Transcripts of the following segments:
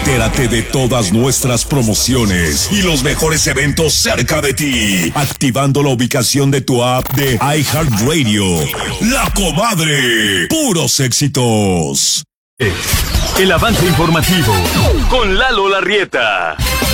Entérate de todas nuestras promociones y los mejores eventos cerca de ti, activando la ubicación de tu app de iHeartRadio. La Comadre, puros éxitos. El avance informativo con Lalo Larrieta.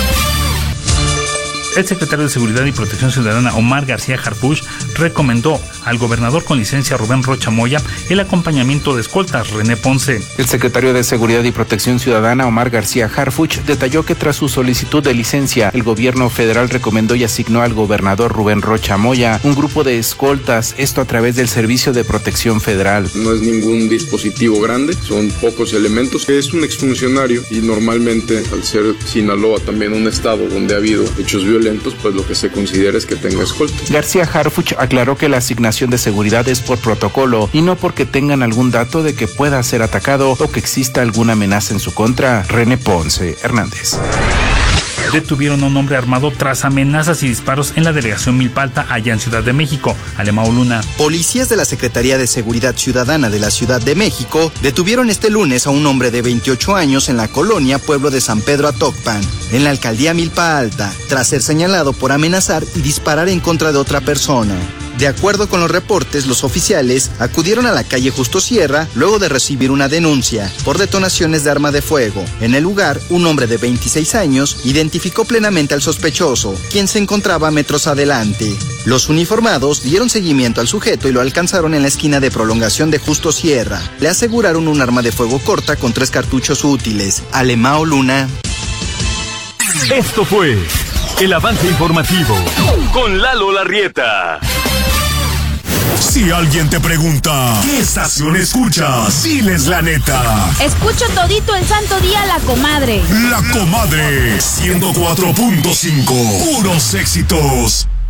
El secretario de Seguridad y Protección Ciudadana, Omar García Harfuch, recomendó al gobernador con licencia Rubén Rocha Moya el acompañamiento de escoltas. René Ponce. El secretario de Seguridad y Protección Ciudadana, Omar García Harfuch, detalló que tras su solicitud de licencia, el gobierno federal recomendó y asignó al gobernador Rubén Rocha Moya un grupo de escoltas, esto a través del Servicio de Protección Federal. No es ningún dispositivo grande, son pocos elementos. Es un exfuncionario y normalmente, al ser Sinaloa también un estado donde ha habido hechos violentos, pues lo que se considera es que tenga escolta. García Harfuch aclaró que la asignación de seguridad es por protocolo y no porque tengan algún dato de que pueda ser atacado o que exista alguna amenaza en su contra. René Ponce Hernández. Detuvieron a un hombre armado tras amenazas y disparos en la delegación Milpalta, allá en Ciudad de México. Alemão Luna. Policías de la Secretaría de Seguridad Ciudadana de la Ciudad de México detuvieron este lunes a un hombre de 28 años en la colonia Pueblo de San Pedro Atocpan, en la alcaldía Milpa Alta, tras ser señalado por amenazar y disparar en contra de otra persona. De acuerdo con los reportes, los oficiales acudieron a la calle Justo Sierra luego de recibir una denuncia por detonaciones de arma de fuego. En el lugar, un hombre de 26 años identificó plenamente al sospechoso, quien se encontraba metros adelante. Los uniformados dieron seguimiento al sujeto y lo alcanzaron en la esquina de prolongación de Justo Sierra. Le aseguraron un arma de fuego corta con 3 cartuchos útiles. Alemão Luna. Esto fue el avance informativo con Lalo Larrieta. Si alguien te pregunta, ¿qué estación escuchas? Diles la neta. Escucho todito el santo día La Comadre. La Comadre, 104.5, puros éxitos.